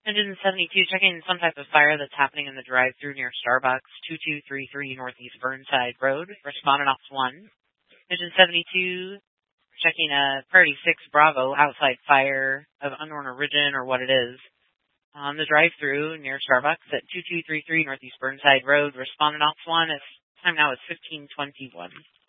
Engine 72, checking some type of fire that's happening in the drive-thru near Starbucks, 2233 Northeast Burnside Road. Respondent Ops 1. Engine 72, checking a Priority 6 Bravo outside fire of unknown origin or what it is on the drive-thru near Starbucks at 2233 Northeast Burnside Road. Respondent Ops 1. Time now is 15:21.